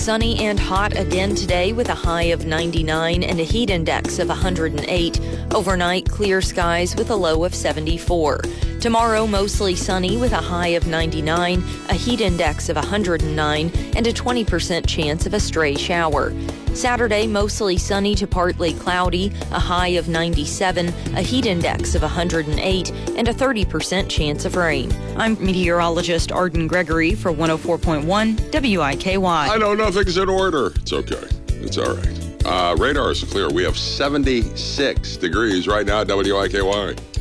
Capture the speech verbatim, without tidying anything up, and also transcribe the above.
Sunny and hot again today with a high of ninety-nine and a heat index of one hundred eight. Overnight, clear skies with a low of seventy-four. Tomorrow, mostly sunny with a high of ninety-nine, a heat index of one hundred nine, and a twenty percent chance of a stray shower. Saturday, mostly sunny to partly cloudy, a high of ninety-seven, a heat index of one hundred eight, and a thirty percent chance of rain. I'm meteorologist Arden Gregory for one oh four point one W I K Y. I know nothing's in order. It's okay. It's all right. Uh, radar is clear. We have seventy-six degrees right now at W I K Y.